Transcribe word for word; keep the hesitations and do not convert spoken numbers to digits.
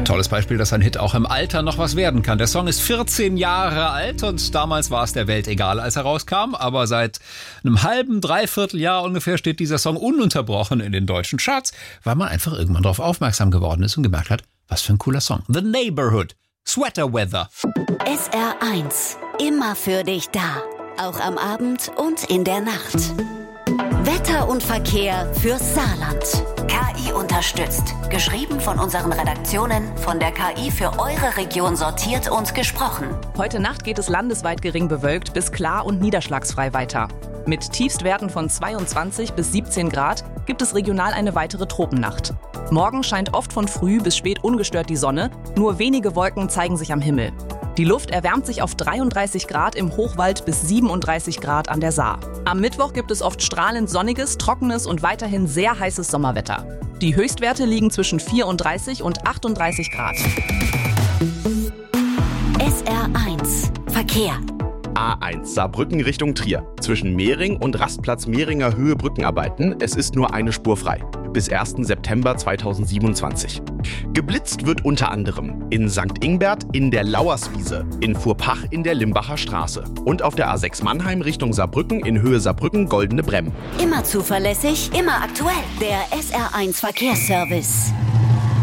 tolles Beispiel, dass ein Hit auch im Alter noch was werden kann. Der Song ist vierzehn Jahre alt und damals war es der Welt egal, als er rauskam. Aber seit einem halben, dreiviertel Jahr ungefähr steht dieser Song ununterbrochen in den deutschen Charts, weil man einfach irgendwann darauf aufmerksam geworden ist und gemerkt hat, was für ein cooler Song. The Neighborhood, Sweater Weather. S R eins, immer für dich da. Auch am Abend und in der Nacht. Wetter und Verkehr fürs Saarland. K I unterstützt. Geschrieben von unseren Redaktionen, von der K I für eure Region sortiert und gesprochen. Heute Nacht geht es landesweit gering bewölkt bis klar und niederschlagsfrei weiter. Mit Tiefstwerten von zweiundzwanzig bis siebzehn Grad gibt es regional eine weitere Tropennacht. Morgen scheint oft von früh bis spät ungestört die Sonne, nur wenige Wolken zeigen sich am Himmel. Die Luft erwärmt sich auf dreiunddreißig Grad im Hochwald bis siebenunddreißig Grad an der Saar. Am Mittwoch gibt es oft strahlend sonniges, trockenes und weiterhin sehr heißes Sommerwetter. Die Höchstwerte liegen zwischen vierunddreißig und achtunddreißig Grad. S R eins, Verkehr. A eins Saarbrücken Richtung Trier. Zwischen Mehring und Rastplatz Mehringer Höhe Brückenarbeiten. Es ist nur eine Spur frei. Bis ersten September zweitausendsiebenundzwanzig. Geblitzt wird unter anderem in Sankt Ingbert in der Lauerswiese, in Furpach in der Limbacher Straße und auf der A sechs Mannheim Richtung Saarbrücken in Höhe Saarbrücken Goldene Bremm. Immer zuverlässig, immer aktuell. Der S R eins Verkehrsservice.